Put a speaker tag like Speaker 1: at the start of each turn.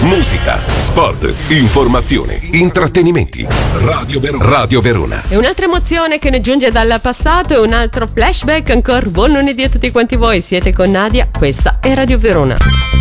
Speaker 1: Musica, sport, informazione, intrattenimenti. Radio Verona.
Speaker 2: E un'altra emozione che ne giunge dal passato e un altro flashback ancora. Buon lunedì a tutti quanti voi, siete con Nadia, questa è Radio Verona.